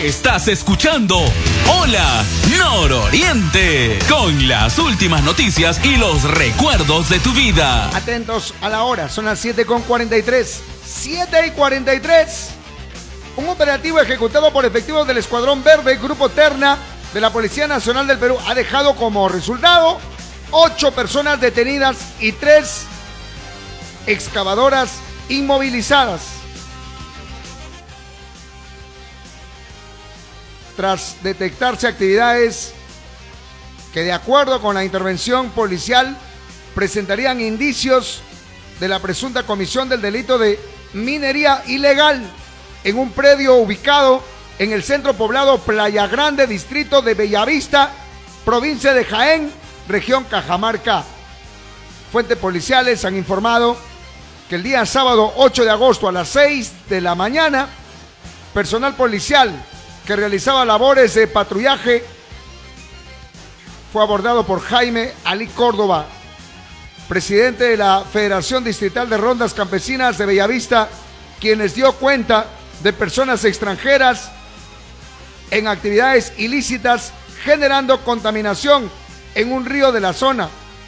Estás escuchando Hola Nororiente, con las últimas noticias y los recuerdos de tu vida. Atentos a la hora, son las 7:43. 7:43. Un operativo ejecutado por efectivos del Escuadrón Verde, Grupo Terna de la Policía Nacional del Perú, ha dejado como resultado 8 personas detenidas y 3 excavadoras inmovilizadas. Tras detectarse actividades que, de acuerdo con la intervención policial, presentarían indicios de la presunta comisión del delito de minería ilegal en un predio ubicado en el centro poblado Playa Grande, distrito de Bellavista, provincia de Jaén, región Cajamarca. Fuentes policiales han informado que el día sábado 8 de agosto a las 6 de la mañana, personal policial que realizaba labores de patrullaje fue abordado por Jaime Ali Córdoba, presidente de la Federación Distrital de Rondas Campesinas de Bellavista, quien les dio cuenta de personas extranjeras en actividades ilícitas, generando contaminación en un río de la zona.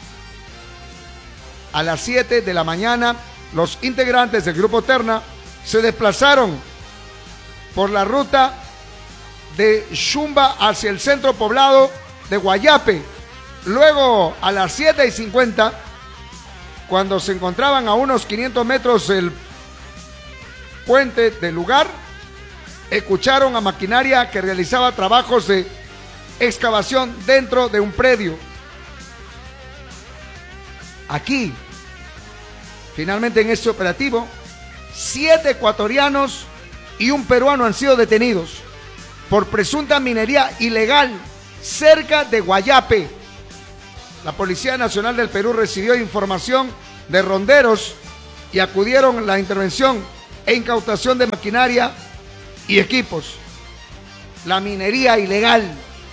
A las 7 de la mañana, los integrantes del Grupo Terna se desplazaron por la ruta de Shumba hacia el centro poblado de Guayape. Luego, a las 7:50, cuando se encontraban a unos 500 metros del puente del lugar, escucharon a maquinaria que realizaba trabajos de excavación dentro de un predio. Aquí, finalmente en este operativo, 7 ecuatorianos y un peruano han sido detenidos por presunta minería ilegal cerca de Guayape. La Policía Nacional del Perú recibió información de ronderos y acudieron a la intervención e incautación de maquinaria y equipos. La minería ilegal.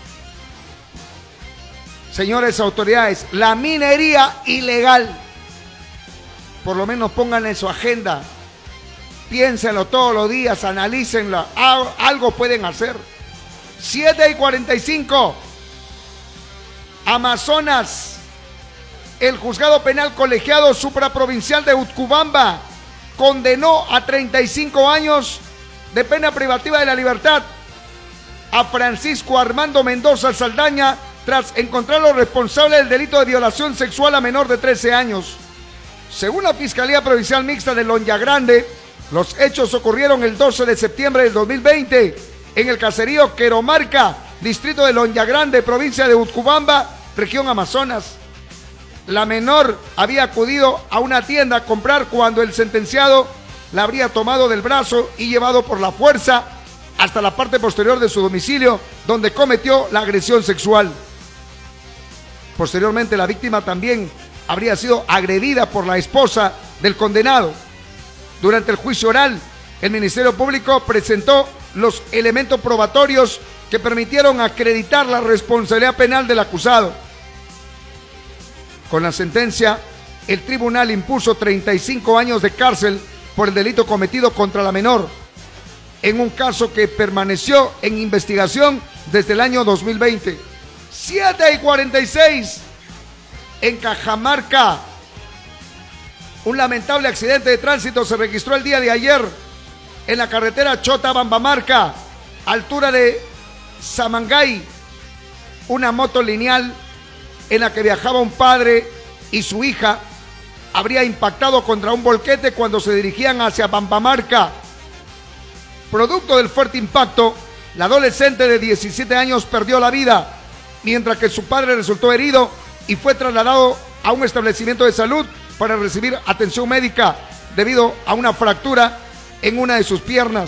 Señores autoridades, la minería ilegal. Por lo menos pónganla en su agenda. Piénsenlo todos los días, analícenlo. Algo pueden hacer. 7:45. Amazonas. El juzgado penal colegiado supraprovincial de Utcubamba condenó a 35 años de pena privativa de la libertad a Francisco Armando Mendoza Saldaña tras encontrarlo responsable del delito de violación sexual a menor de 13 años. Según la Fiscalía Provincial Mixta de Lonja Grande, los hechos ocurrieron el 12 de septiembre del 2020 en el caserío Queromarca, distrito de Lonja Grande, provincia de Utcubamba, región Amazonas. La menor había acudido a una tienda a comprar cuando el sentenciado la habría tomado del brazo y llevado por la fuerza hasta la parte posterior de su domicilio, donde cometió la agresión sexual. Posteriormente, la víctima también habría sido agredida por la esposa del condenado. Durante el juicio oral, el Ministerio Público presentó los elementos probatorios que permitieron acreditar la responsabilidad penal del acusado. Con la sentencia, el tribunal impuso 35 años de cárcel por el delito cometido contra la menor, en un caso que permaneció en investigación desde el año 2020. 7:46. En Cajamarca, un lamentable accidente de tránsito se registró el día de ayer en la carretera Chota-Bambamarca, altura de Samangay. Una moto lineal en la que viajaba un padre y su hija habría impactado contra un volquete cuando se dirigían hacia Bambamarca. Producto del fuerte impacto, la adolescente de 17 años perdió la vida, mientras que su padre resultó herido y fue trasladado a un establecimiento de salud para recibir atención médica debido a una fractura en una de sus piernas.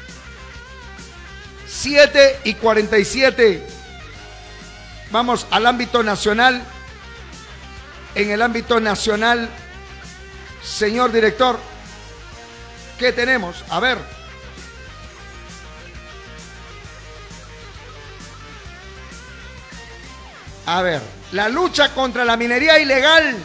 7:47. Vamos al ámbito nacional. En el ámbito nacional, señor director, ¿qué tenemos? A ver. La lucha contra la minería ilegal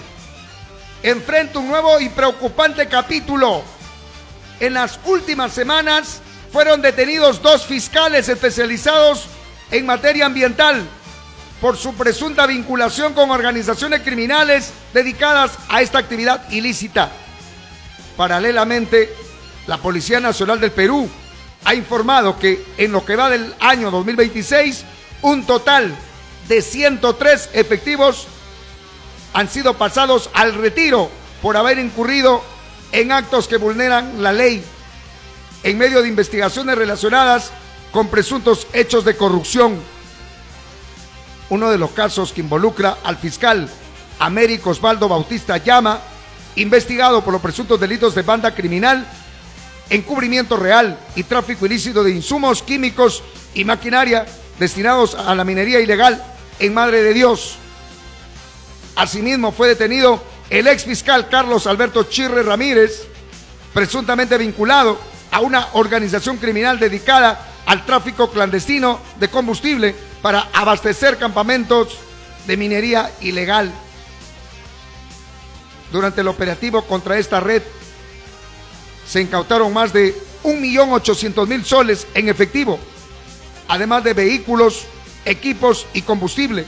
enfrenta un nuevo y preocupante capítulo. En las últimas semanas, fueron detenidos 2 fiscales especializados en materia ambiental por su presunta vinculación con organizaciones criminales dedicadas a esta actividad ilícita. Paralelamente, la Policía Nacional del Perú ha informado que en lo que va del año 2026, un total de 103 efectivos han sido pasados al retiro por haber incurrido en actos que vulneran la ley en medio de investigaciones relacionadas con presuntos hechos de corrupción. Uno de los casos que involucra al fiscal Américo Osvaldo Bautista Llama, investigado por los presuntos delitos de banda criminal, encubrimiento real y tráfico ilícito de insumos químicos y maquinaria destinados a la minería ilegal en Madre de Dios. Asimismo, fue detenido el ex fiscal Carlos Alberto Chirre Ramírez, presuntamente vinculado a una organización criminal dedicada al tráfico clandestino de combustible para abastecer campamentos de minería ilegal. Durante el operativo contra esta red, se incautaron más de 1.800.000 soles en efectivo, además de vehículos, equipos y combustible.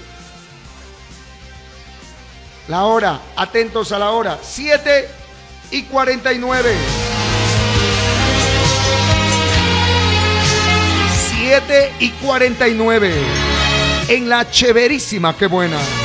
La hora, atentos a la hora, 7:49. 7:49. En la chéverísima, qué buena.